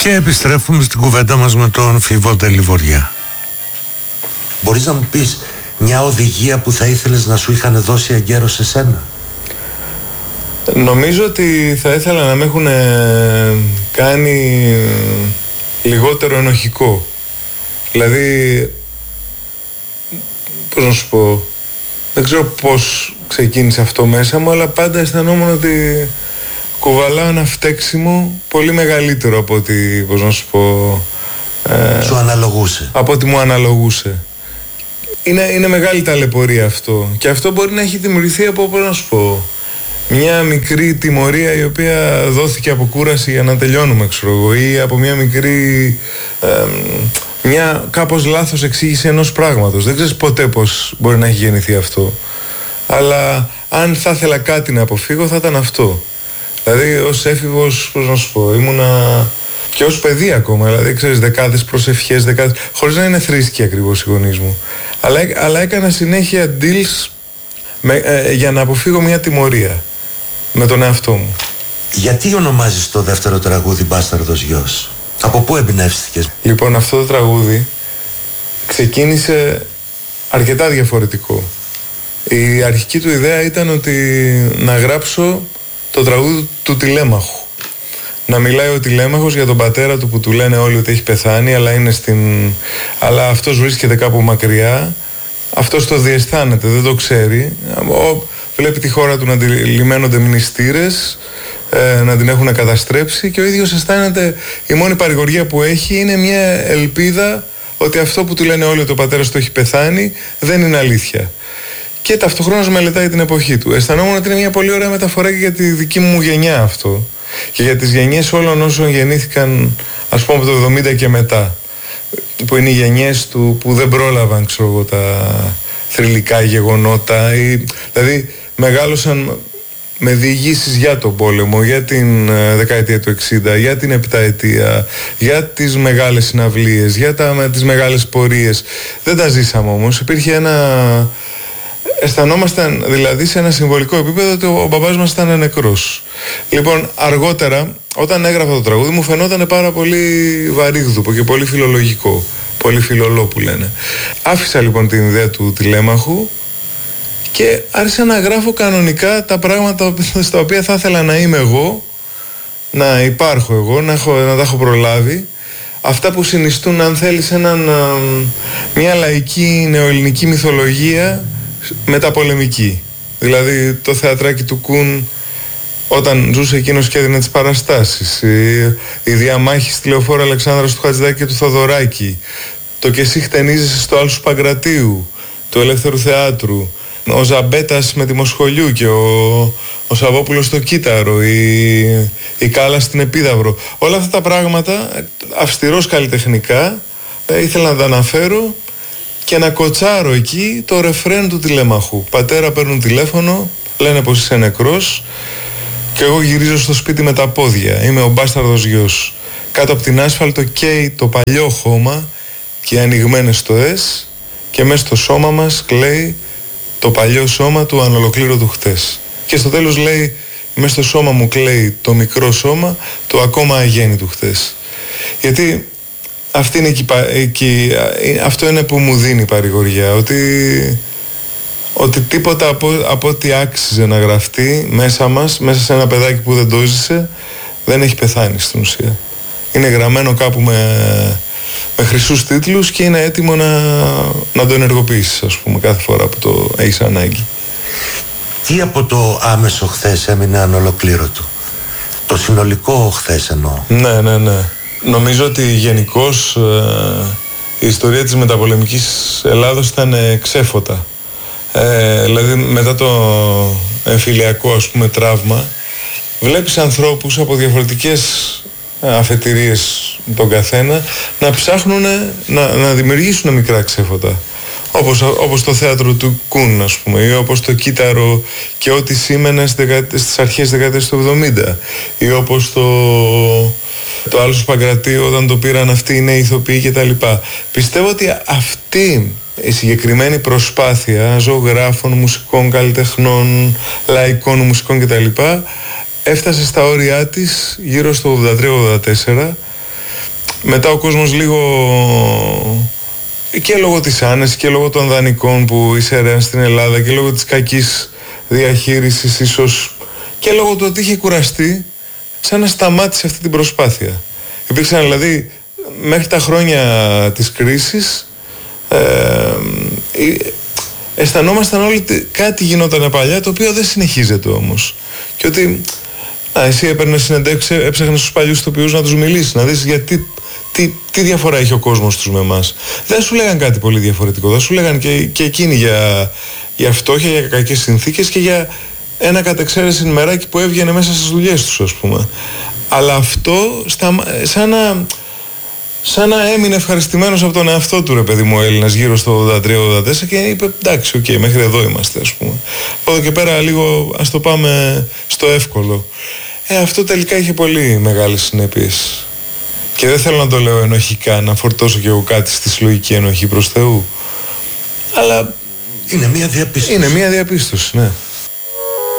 Και επιστρέφουμε στην κουβέντα μας με τον Φίβο Ντελιβοριά. Μπορείς να μου πεις μια οδηγία που θα ήθελες να σου είχαν δώσει εγκαίρως σε σένα? Νομίζω ότι θα ήθελα να με έχουν κάνει λιγότερο ενοχικό. Δηλαδή, πώς να σου πω, δεν ξέρω πώς ξεκίνησε αυτό μέσα μου, αλλά πάντα αισθανόμουν ότι κουβαλάω ένα φταίξιμο πολύ μεγαλύτερο από ότι, πώς να σου πω, σου αναλογούσε. Από ότι μου αναλογούσε. Είναι μεγάλη ταλαιπωρία αυτό. Και αυτό μπορεί να έχει δημιουργηθεί από, πώς να σου πω, μια μικρή τιμωρία η οποία δόθηκε από κούραση για να τελειώνουμε, ξέρω εγώ, ή από μια μικρή μια κάπως λάθος εξήγηση ενός πράγματος. Δεν ξέρεις ποτέ πώς μπορεί να έχει γεννηθεί αυτό. Αλλά αν θα ήθελα κάτι να αποφύγω, θα ήταν αυτό. Δηλαδή ως έφηβος, πώς να σου πω, ήμουνα και ως παιδί ακόμα, δηλαδή ξέρεις, δεκάδες προσευχές, χωρίς να είναι θρήσκοι ακριβώς οι γονείς μου, αλλά έκανα συνέχεια deals για να αποφύγω μια τιμωρία με τον εαυτό μου. Γιατί ονομάζεις το δεύτερο τραγούδι Μπάσταρδος Γιος? Από πού εμπνεύστηκες? Λοιπόν, αυτό το τραγούδι ξεκίνησε αρκετά διαφορετικό. Η αρχική του ιδέα ήταν ότι να γράψω το τραγούδι του Τηλέμαχου. Να μιλάει ο Τηλέμαχος για τον πατέρα του που του λένε όλοι ότι έχει πεθάνει, αλλά αυτός βρίσκεται κάπου μακριά. Αυτός το διαισθάνεται, δεν το ξέρει. Βλέπει τη χώρα του να τη λιμένονται μνηστήρες, να την έχουν καταστρέψει, και ο ίδιος αισθάνεται, η μόνη παρηγοριά που έχει είναι μια ελπίδα ότι αυτό που του λένε όλοι ότι ο πατέρας του έχει πεθάνει δεν είναι αλήθεια. Και ταυτοχρόνως μελετάει την εποχή του. Αισθανόμουν ότι είναι μια πολύ ωραία μεταφορά και για τη δική μου γενιά αυτό, και για τις γενιές όλων όσων γεννήθηκαν, ας πούμε, από το 70 και μετά, που είναι οι γενιές του που δεν πρόλαβαν, ξέρω εγώ, τα θρυλικά γεγονότα, δηλαδή μεγάλωσαν με διηγήσεις για τον πόλεμο, για την δεκαετία του 60, για την επταετία, για τις μεγάλες συναυλίες, για τις μεγάλες πορείες. Δεν τα ζήσαμε όμως. Υπήρχε αισθανόμασταν δηλαδή σε ένα συμβολικό επίπεδο ότι ο μπαμπάς μας ήταν νεκρός. Λοιπόν, αργότερα, όταν έγραφα το τραγούδι, μου φαινόταν πάρα πολύ βαρύγδουπο και πολύ φιλολογικό. Πολύ φιλολό που λένε. Άφησα λοιπόν την ιδέα του Τηλέμαχου και άρχισα να γράφω κανονικά τα πράγματα στα οποία θα ήθελα να είμαι εγώ, να υπάρχω εγώ, να τα έχω προλάβει. Αυτά που συνιστούν, αν θέλεις, μια λαϊκή νεοελληνική μυθολογία μεταπολεμική. Δηλαδή το θεατράκι του Κουν όταν ζούσε εκείνος και έδινε τις παραστάσεις, η διαμάχη στη Λεωφόρο Αλεξάνδρας του Χατζηδάκη και του Θοδωράκη, το «Και εσύ χτενίζεσαι στο Άλσου Παγκρατίου» του Ελεύθερου Θεάτρου, ο Ζαμπέτας με τη Μοσχολιού και ο Σαββόπουλος στο Κύτταρο, η Κάλα στην Επίδαυρο. Όλα αυτά τα πράγματα, αυστηρός καλλιτεχνικά, ήθελα να τα αναφέρω και να κοτσάρω εκεί το ρεφρέν του Τηλέμαχου. Πατέρα, παίρνουν τηλέφωνο, λένε πως είσαι νεκρός και εγώ γυρίζω στο σπίτι με τα πόδια. Είμαι ο μπάσταρδος γιος. Κάτω από την άσφαλτο καίει το παλιό χώμα και οι ανοιγμένες στοές και μέσα στο σώμα μας κλαίει το παλιό σώμα του ανολοκλήρωτου χτες. Και στο τέλος λέει, μέσα στο σώμα μου κλαίει το μικρό σώμα του ακόμα αγέννητου χτες. Γιατί αυτή είναι αυτό είναι που μου δίνει η παρηγοριά, ότι τίποτα από ό,τι άξιζε να γραφτεί μέσα μας, μέσα σε ένα παιδάκι που δεν το ζήσε, δεν έχει πεθάνει στην ουσία. Είναι γραμμένο κάπου με χρυσούς τίτλους και είναι έτοιμο να το ενεργοποιήσεις, ας πούμε, κάθε φορά που το έχεις ανάγκη. Τι από το άμεσο χθες έμεινε ανολοκλήρωτο? Το συνολικό χθες εννοώ. Ναι. Νομίζω ότι γενικώς η ιστορία της μεταπολεμικής Ελλάδος ήταν ξέφωτα. Δηλαδή μετά το εμφυλιακό, ας πούμε, τραύμα, βλέπεις ανθρώπους από διαφορετικές αφετηρίες τον καθένα να ψάχνουν να δημιουργήσουν μικρά ξέφωτα, όπως το θέατρο του Κουν, ας πούμε, ή όπως το Κύτταρο και ό,τι σήμαινε στις αρχές της δεκαετίας του 70, ή όπως το Άλσος Παγκρατίου όταν το πήραν αυτοί οι νέοι ηθοποιοί κτλ. Πιστεύω ότι αυτή η συγκεκριμένη προσπάθεια ζωγράφων, μουσικών, καλλιτεχνών, λαϊκών μουσικών κτλ. Έφτασε στα όρια της γύρω στο 83-84 μετά ο κόσμος λίγο, και λόγω της άνεσης και λόγω των δανεικών που εισέρεαν στην Ελλάδα και λόγω της κακής διαχείρισης ίσως και λόγω του ότι είχε κουραστεί, σαν να σταμάτησε αυτή την προσπάθεια. Υπήρξαν δηλαδή μέχρι τα χρόνια της κρίσης, αισθανόμασταν όλοι ότι κάτι γινόταν παλιά, το οποίο δεν συνεχίζεται όμως. Και ότι εσύ έπαιρνες συνεντεύξεις, έψαχνες στους παλιούς ηθοποιούς να τους μιλήσεις, να δεις γιατί, τι διαφορά έχει ο κόσμος τους με εμάς. Δεν σου λέγαν κάτι πολύ διαφορετικό, δεν σου λέγαν και εκείνοι για φτώχεια, για κακές συνθήκες και για ένα κατεξαίρεση μεράκι που έβγαινε μέσα στις δουλειές τους, ας πούμε. Αλλά αυτό σαν να έμεινε ευχαριστημένος από τον εαυτό του, ρε παιδί μου, ο Έλληνας γύρω στο 83-84 και είπε εντάξει, οκ, μέχρι εδώ είμαστε, ας πούμε. Από εδώ και πέρα λίγο ας το πάμε στο εύκολο. Αυτό τελικά είχε πολύ μεγάλες συνέπειες. Και δεν θέλω να το λέω ενοχικά, να φορτώσω κι εγώ κάτι στη συλλογική ενοχή προς Θεού. Αλλά είναι μια διαπίστωση. Είναι μια διαπίστωση, ναι.